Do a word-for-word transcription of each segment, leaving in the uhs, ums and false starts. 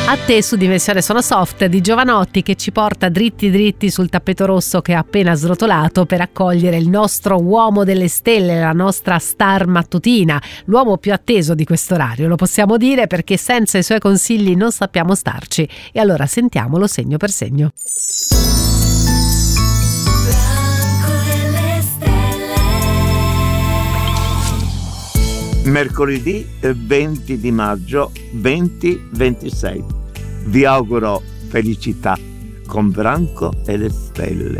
A te su Dimensione Sono Soft di Giovanotti, che ci porta dritti dritti sul tappeto rosso che ha appena srotolato per accogliere il nostro uomo delle stelle, la nostra star mattutina, l'uomo più atteso di questo orario, lo possiamo dire, perché senza i suoi consigli non sappiamo starci. E allora sentiamolo segno per segno. Mercoledì venti di maggio duemilaventisei. Vi auguro felicità con Branco e le stelle.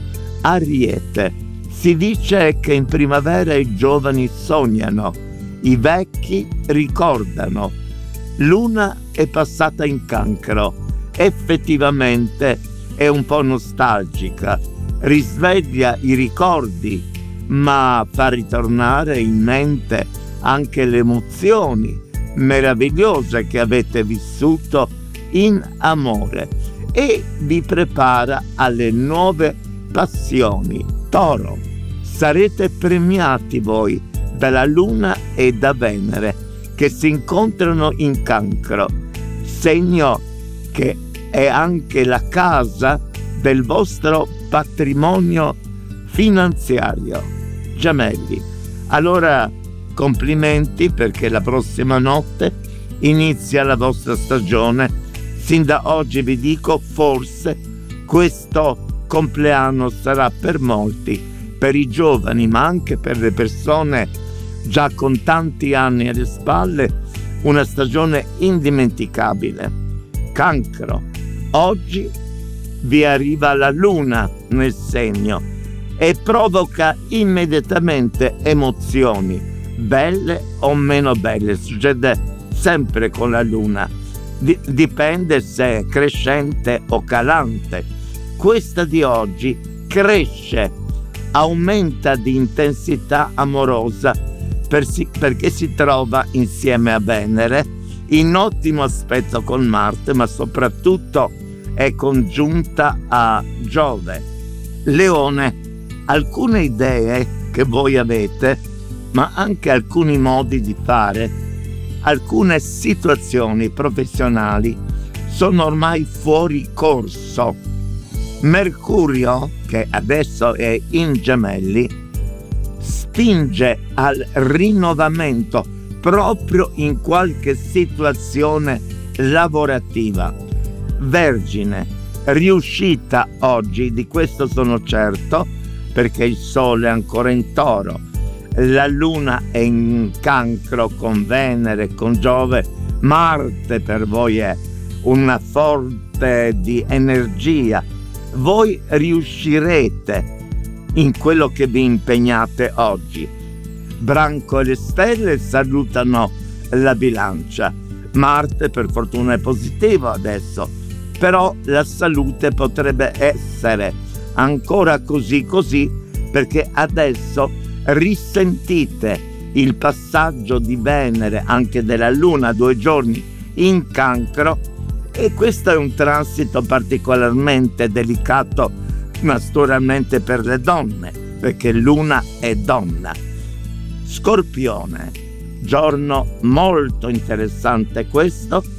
Ariete. Si dice che in primavera i giovani sognano, i vecchi ricordano. Luna è passata in Cancro. Effettivamente è un po' nostalgica, risveglia i ricordi, ma fa ritornare in mente anche le emozioni meravigliose che avete vissuto in amore e vi prepara alle nuove passioni. Toro, sarete premiati voi dalla Luna e da Venere che si incontrano in Cancro, segno che è anche la casa del vostro patrimonio finanziario. Gemelli, allora complimenti, perché la prossima notte inizia la vostra stagione. Sin da oggi vi dico, forse questo compleanno sarà per molti, per i giovani, ma anche per le persone già con tanti anni alle spalle, una stagione indimenticabile. Cancro, oggi vi arriva la Luna nel segno e provoca immediatamente emozioni, belle o meno belle. Succede sempre con la Luna, Di- dipende se è crescente o calante. Questa di oggi cresce, aumenta di intensità amorosa per si- perché si trova insieme a Venere in ottimo aspetto con Marte, ma soprattutto è congiunta a Giove. Leone, alcune idee che voi avete, ma anche alcuni modi di fare, alcune situazioni professionali sono ormai fuori corso. Mercurio, che adesso è in Gemelli, spinge al rinnovamento proprio in qualche situazione lavorativa. Vergine, riuscita oggi, di questo sono certo, perché il Sole è ancora in Toro, la Luna è in Cancro con Venere, con Giove, Marte per voi è una fonte di energia. Voi riuscirete in quello che vi impegnate oggi. Branco e le stelle salutano la Bilancia. Marte per fortuna è positivo adesso, però la salute potrebbe essere ancora così così, perché adesso risentite il passaggio di Venere, anche della Luna, due giorni in Cancro, e questo è un transito particolarmente delicato naturalmente per le donne, perché Luna è donna. Scorpione, giorno molto interessante questo,